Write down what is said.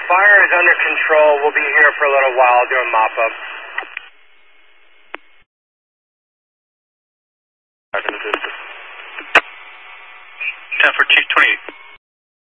fire is under control. We'll be here for a little while doing mop-up. 10 for Chief 28.